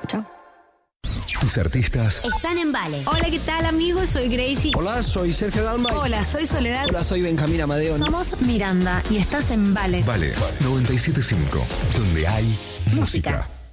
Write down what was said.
Chao. Tus artistas están en Vale. Hola, ¿qué tal, amigos? Soy Gracie. Hola, soy Sergio Dalma. Hola, soy Soledad. Hola, soy Benjamín Amadeo. Somos Miranda y estás en Vale. Vale 97.5, donde hay música.